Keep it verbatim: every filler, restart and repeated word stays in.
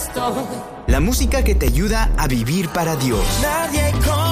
estoy. La música que te ayuda a vivir para Dios. Nadie con